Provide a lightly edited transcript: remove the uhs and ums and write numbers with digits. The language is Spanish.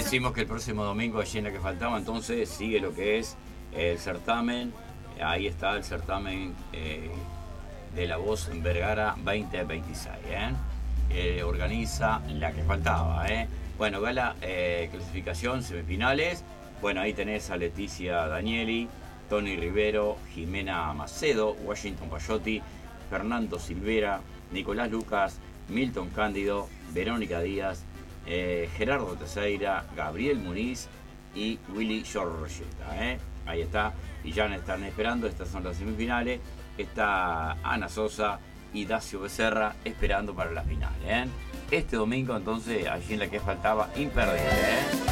decimos que el próximo domingo, allí en la que faltaba, entonces sigue lo que es el certamen. Ahí está el certamen de La Voz en Vergara 2026. Organiza la que faltaba. Bueno, gala, clasificación, semifinales. Bueno, ahí tenés a Leticia Danieli, Tony Rivero, Jimena Macedo, Washington Payotti, Fernando Silvera, Nicolás Lucas, Milton Cándido, Verónica Díaz, Gerardo Teseira, Gabriel Muniz y Willy Giorgetta. Ahí está, y ya están esperando, estas son las semifinales. Está Ana Sosa y Dacio Becerra esperando para la final. Este domingo entonces, allí en la que faltaba, imperdible.